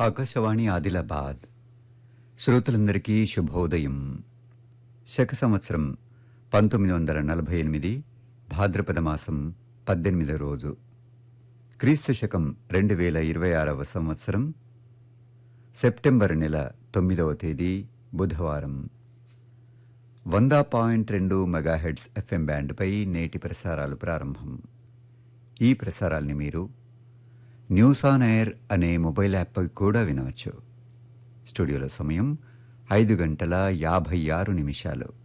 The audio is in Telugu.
ఆకాశవాణి ఆదిలాబాద్. శ్రోతలందరికీ శుభోదయం. శక సంవత్సరం 1948 భాద్రపద మాసం 18వ రోజు, క్రీస్తు శకం 2026వ సంవత్సరం సెప్టెంబర్ నెల 9వ తేదీ బుధవారం. 100.2 మెగాహెర్ట్జ్ ఎఫ్ఎం బ్యాండ్పై నేటి ప్రసారాలు ప్రారంభం. ఈ ప్రసారాల్ని మీరు న్యూస్ ఆన్ ఎయిర్ అనే మొబైల్ యాప్పై కూడా వినవచ్చు. స్టూడియోలో సమయం 5:56 నిమిషాలు.